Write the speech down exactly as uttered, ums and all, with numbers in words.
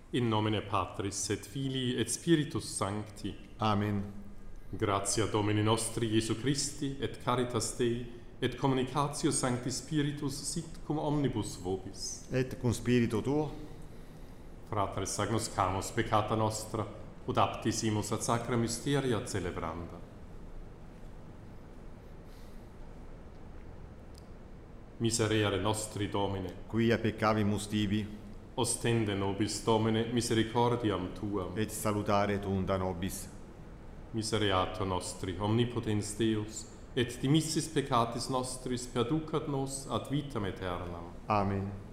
In nomine Patris et Filii et Spiritus Sancti. Amen. Gratia Domini nostri Iesu Christi et caritas Dei et communicatio Sancti Spiritus sit cum omnibus vobis. Et cum spiritu tuo, Fratres agnoscamus peccata nostra, ut aptisimus ad sacra mysteria celebranda. Miserere nostri Domine, quia peccavimus tibi, ostende nobis Domine misericordiam Tuam. et salutare tuunda nobis. Misereatur nostri, omnipotens Deus, et dimissis peccatis nostris perducat nos ad vitam aeternam. Amen.